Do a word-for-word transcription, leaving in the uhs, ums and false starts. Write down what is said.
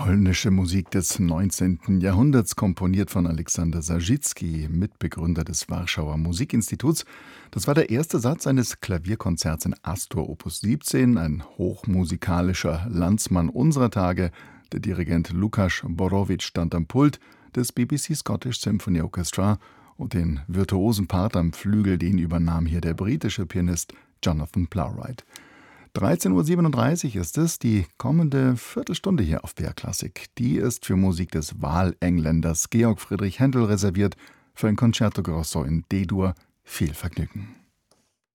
Polnische Musik des neunzehnten. Jahrhunderts, komponiert von Aleksander Sajicki, Mitbegründer des Warschauer Musikinstituts. Das war der erste Satz eines Klavierkonzerts in Astor Opus siebzehn, ein hochmusikalischer Landsmann unserer Tage. Der Dirigent Lukáš Borovič stand am Pult des B B C Scottish Symphony Orchestra und den virtuosen Part am Flügel, den übernahm hier der britische Pianist Jonathan Plowright. dreizehn Uhr siebenunddreißig ist es, die kommende Viertelstunde hier auf B R Klassik. Die ist für Musik des Wahlengländers Georg Friedrich Händel reserviert, für ein Concerto Grosso in D-Dur. Viel Vergnügen.